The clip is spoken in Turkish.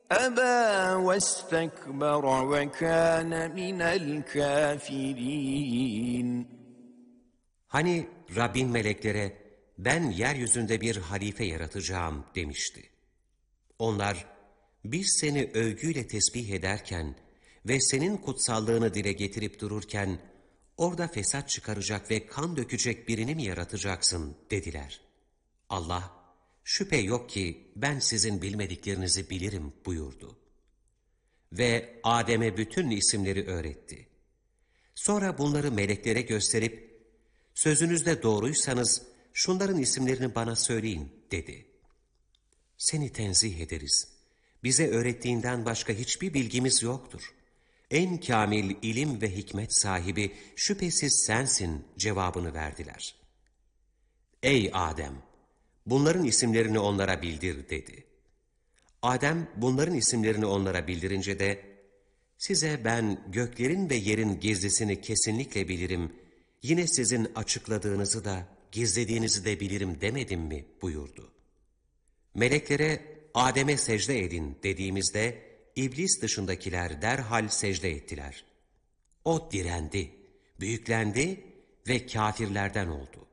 أبى واستكبر وكان من الكافرين. Hani Rabbin meleklere ben yeryüzünde bir halife yaratacağım demişti. Onlar biz seni övgüyle tesbih ederken ve senin kutsallığını dile getirip dururken orada fesat çıkaracak ve kan dökecek birini mi yaratacaksın dediler. Allah şüphe yok ki ben sizin bilmediklerinizi bilirim buyurdu. Ve Adem'e bütün isimleri öğretti. Sonra bunları meleklere gösterip sözünüzde doğruysanız şunların isimlerini bana söyleyin dedi. Seni tenzih ederiz. Bize öğrettiğinden başka hiçbir bilgimiz yoktur. En kamil ilim ve hikmet sahibi şüphesiz sensin cevabını verdiler. Ey Adem! Bunların isimlerini onlara bildir dedi. Adem bunların isimlerini onlara bildirince de size ben göklerin ve yerin gizlisini kesinlikle bilirim. Yine sizin açıkladığınızı da gizlediğinizi de bilirim demedim mi buyurdu. Meleklere Adem'e secde edin dediğimizde iblis dışındakiler derhal secde ettiler. O direndi, büyüklendi ve kâfirlerden oldu.